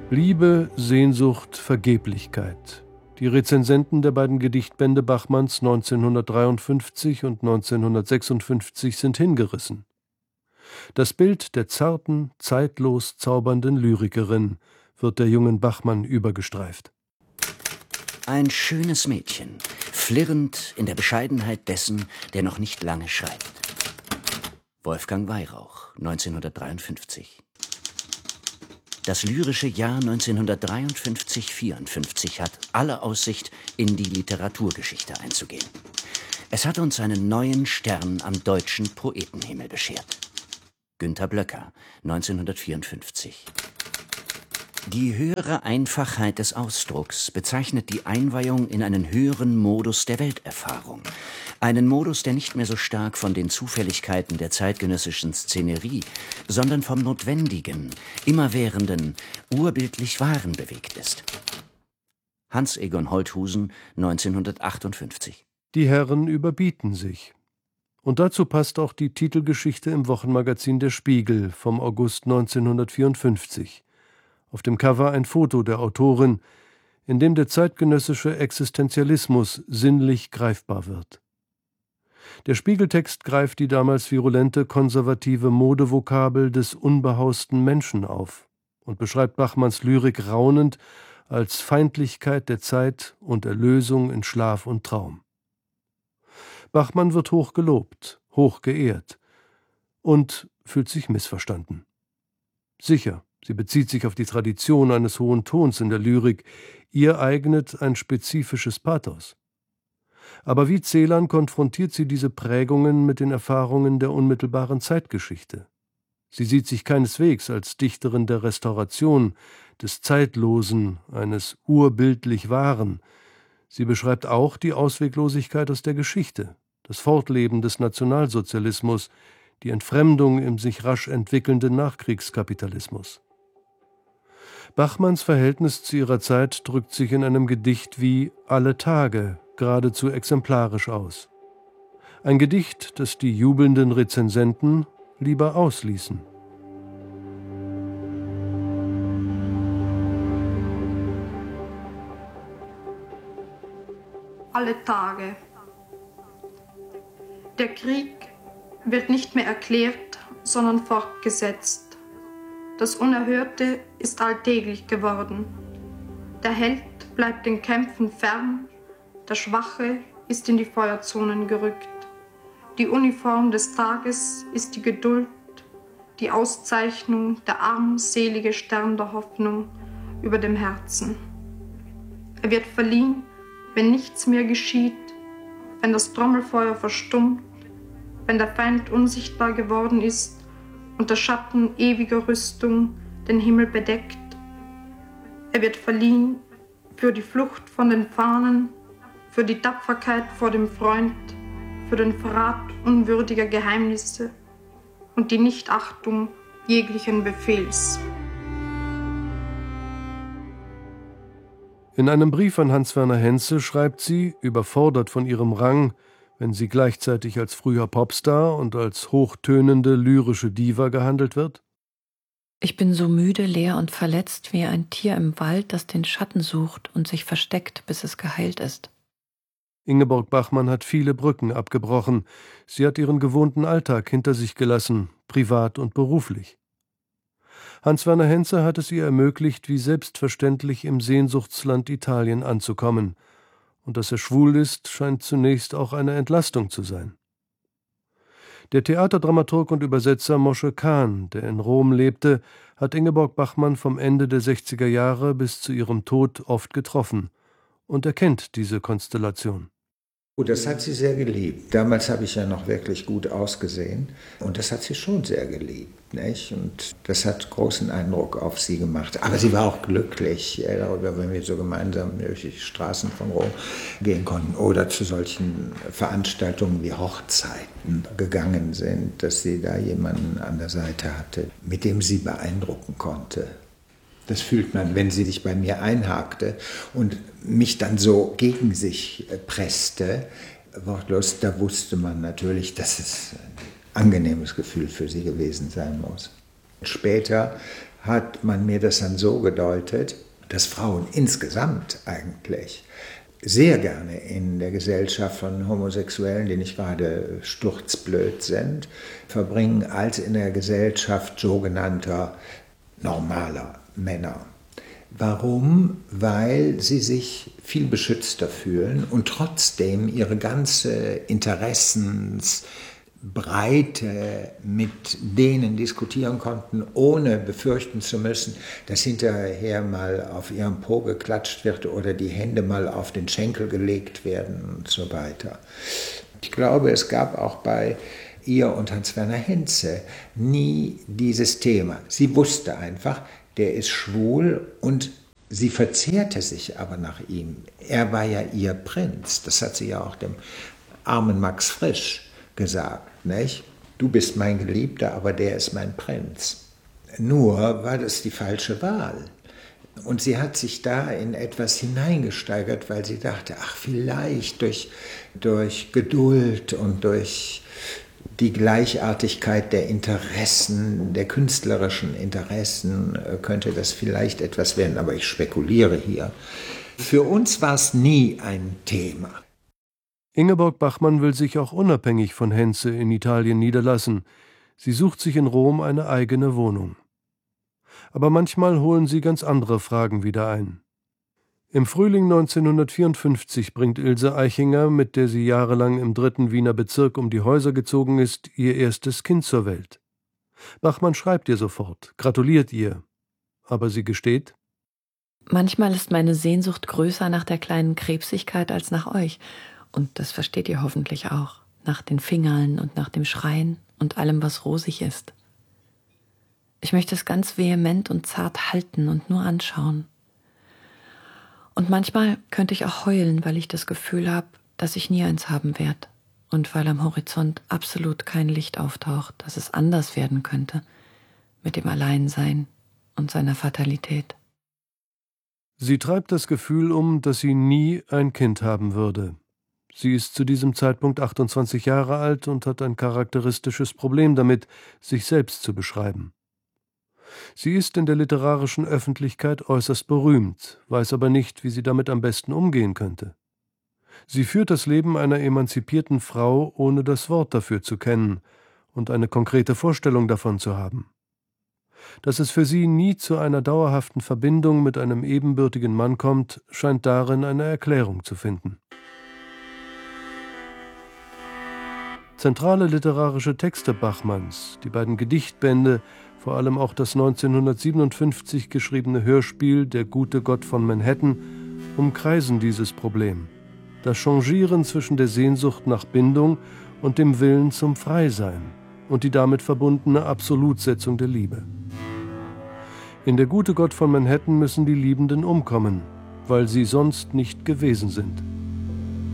Liebe, Sehnsucht, Vergeblichkeit. Die Rezensenten der beiden Gedichtbände Bachmanns 1953 und 1956 sind hingerissen. Das Bild der zarten, zeitlos zaubernden Lyrikerin wird der jungen Bachmann übergestreift. Ein schönes Mädchen, flirrend in der Bescheidenheit dessen, der noch nicht lange schreibt. Wolfgang Weyrauch, 1953. Das lyrische Jahr 1953/54 hat alle Aussicht, in die Literaturgeschichte einzugehen. Es hat uns einen neuen Stern am deutschen Poetenhimmel beschert. Günter Blöcker, 1954. Die höhere Einfachheit des Ausdrucks bezeichnet die Einweihung in einen höheren Modus der Welterfahrung. Einen Modus, der nicht mehr so stark von den Zufälligkeiten der zeitgenössischen Szenerie, sondern vom Notwendigen, immerwährenden, urbildlich Wahren bewegt ist. Hans Egon Holthusen, 1958. Die Herren überbieten sich. Und dazu passt auch die Titelgeschichte im Wochenmagazin Der Spiegel vom August 1954. Auf dem Cover ein Foto der Autorin, in dem der zeitgenössische Existenzialismus sinnlich greifbar wird. Der Spiegeltext greift die damals virulente konservative Modevokabel des unbehausten Menschen auf und beschreibt Bachmanns Lyrik raunend als Feindlichkeit der Zeit und Erlösung in Schlaf und Traum. Bachmann wird hoch gelobt, hoch geehrt und fühlt sich missverstanden. Sicher, sie bezieht sich auf die Tradition eines hohen Tons in der Lyrik, ihr eignet ein spezifisches Pathos. Aber wie Celan konfrontiert sie diese Prägungen mit den Erfahrungen der unmittelbaren Zeitgeschichte. Sie sieht sich keineswegs als Dichterin der Restauration, des Zeitlosen, eines urbildlich Wahren. Sie beschreibt auch die Ausweglosigkeit aus der Geschichte, das Fortleben des Nationalsozialismus, die Entfremdung im sich rasch entwickelnden Nachkriegskapitalismus. Bachmanns Verhältnis zu ihrer Zeit drückt sich in einem Gedicht wie »Alle Tage« geradezu exemplarisch aus. Ein Gedicht, das die jubelnden Rezensenten lieber ausließen. Alle Tage. Der Krieg wird nicht mehr erklärt, sondern fortgesetzt. Das Unerhörte ist alltäglich geworden. Der Held bleibt den Kämpfen fern, der Schwache ist in die Feuerzonen gerückt. Die Uniform des Tages ist die Geduld, die Auszeichnung, der armselige Stern der Hoffnung über dem Herzen. Er wird verliehen, wenn nichts mehr geschieht, wenn das Trommelfeuer verstummt, wenn der Feind unsichtbar geworden ist und der Schatten ewiger Rüstung den Himmel bedeckt. Er wird verliehen für die Flucht von den Fahnen, für die Tapferkeit vor dem Freund, für den Verrat unwürdiger Geheimnisse und die Nichtachtung jeglichen Befehls. In einem Brief an Hans-Werner Henze schreibt sie, überfordert von ihrem Rang, wenn sie gleichzeitig als früher Popstar und als hochtönende lyrische Diva gehandelt wird: Ich bin so müde, leer und verletzt wie ein Tier im Wald, das den Schatten sucht und sich versteckt, bis es geheilt ist. Ingeborg Bachmann hat viele Brücken abgebrochen. Sie hat ihren gewohnten Alltag hinter sich gelassen, privat und beruflich. Hans-Werner Henze hat es ihr ermöglicht, wie selbstverständlich im Sehnsuchtsland Italien anzukommen. Und dass er schwul ist, scheint zunächst auch eine Entlastung zu sein. Der Theaterdramaturg und Übersetzer Moshe Kahn, der in Rom lebte, hat Ingeborg Bachmann vom Ende der 60er Jahre bis zu ihrem Tod oft getroffen und er kennt diese Konstellation. Das hat sie sehr geliebt. Damals habe ich ja noch wirklich gut ausgesehen und das hat sie schon sehr geliebt, nicht? Und das hat großen Eindruck auf sie gemacht. Aber sie war auch glücklich darüber, wenn wir so gemeinsam durch die Straßen von Rom gehen konnten oder zu solchen Veranstaltungen wie Hochzeiten gegangen sind, dass sie da jemanden an der Seite hatte, mit dem sie beeindrucken konnte. Das fühlt man, wenn sie sich bei mir einhakte und mich dann so gegen sich presste, wortlos, da wusste man natürlich, dass es ein angenehmes Gefühl für sie gewesen sein muss. Später hat man mir das dann so gedeutet, dass Frauen insgesamt eigentlich sehr gerne in der Gesellschaft von Homosexuellen, die nicht gerade sturzblöd sind, verbringen, als in der Gesellschaft sogenannter normaler Männer. Warum? Weil sie sich viel beschützter fühlen und trotzdem ihre ganze Interessensbreite mit denen diskutieren konnten, ohne befürchten zu müssen, dass hinterher mal auf ihrem Po geklatscht wird oder die Hände mal auf den Schenkel gelegt werden und so weiter. Ich glaube, es gab auch bei ihr und Hans-Werner Henze nie dieses Thema. Sie wusste einfach, der ist schwul und sie verzehrte sich aber nach ihm. Er war ja ihr Prinz. Das hat sie ja auch dem armen Max Frisch gesagt, nicht? Du bist mein Geliebter, aber der ist mein Prinz. Nur war das die falsche Wahl. Und sie hat sich da in etwas hineingesteigert, weil sie dachte, ach, vielleicht durch Geduld und durch die Gleichartigkeit der Interessen, der künstlerischen Interessen, könnte das vielleicht etwas werden. Aber ich spekuliere hier. Für uns war es nie ein Thema. Ingeborg Bachmann will sich auch unabhängig von Henze in Italien niederlassen. Sie sucht sich in Rom eine eigene Wohnung. Aber manchmal holen sie ganz andere Fragen wieder ein. Im Frühling 1954 bringt Ilse Eichinger, mit der sie jahrelang im 3. Wiener Bezirk um die Häuser gezogen ist, ihr erstes Kind zur Welt. Bachmann schreibt ihr sofort, gratuliert ihr. Aber sie gesteht: Manchmal ist meine Sehnsucht größer nach der kleinen Krebsigkeit als nach euch. Und das versteht ihr hoffentlich auch. Nach den Fingern und nach dem Schreien und allem, was rosig ist. Ich möchte es ganz vehement und zart halten und nur anschauen. Und manchmal könnte ich auch heulen, weil ich das Gefühl habe, dass ich nie eins haben werde. Und weil am Horizont absolut kein Licht auftaucht, dass es anders werden könnte mit dem Alleinsein und seiner Fatalität. Sie treibt das Gefühl um, dass sie nie ein Kind haben würde. Sie ist zu diesem Zeitpunkt 28 Jahre alt und hat ein charakteristisches Problem damit, sich selbst zu beschreiben. Sie ist in der literarischen Öffentlichkeit äußerst berühmt, weiß aber nicht, wie sie damit am besten umgehen könnte. Sie führt das Leben einer emanzipierten Frau, ohne das Wort dafür zu kennen und eine konkrete Vorstellung davon zu haben. Dass es für sie nie zu einer dauerhaften Verbindung mit einem ebenbürtigen Mann kommt, scheint darin eine Erklärung zu finden. Zentrale literarische Texte Bachmanns, die beiden Gedichtbände, vor allem auch das 1957 geschriebene Hörspiel Der gute Gott von Manhattan, umkreisen dieses Problem. Das Changieren zwischen der Sehnsucht nach Bindung und dem Willen zum Freisein und die damit verbundene Absolutsetzung der Liebe. In Der gute Gott von Manhattan müssen die Liebenden umkommen, weil sie sonst nicht gewesen sind.